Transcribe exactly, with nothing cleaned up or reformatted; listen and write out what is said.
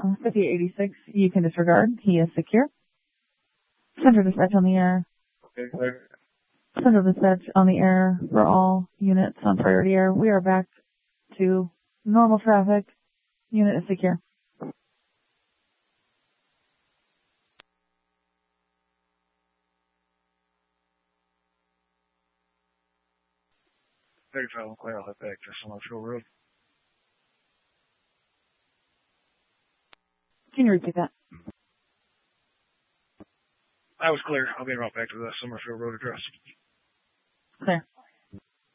fifty-eight eighty-six, you can disregard. He is secure. Central dispatch on the air. Okay, clear. Central dispatch on the air for all units on priority air. We are back to normal traffic. Unit is secure. thirty-five on clear, I'll head back to Summerfield Road. Can you repeat that? I was clear. I'll be right back to the Summerfield Road address. Clear.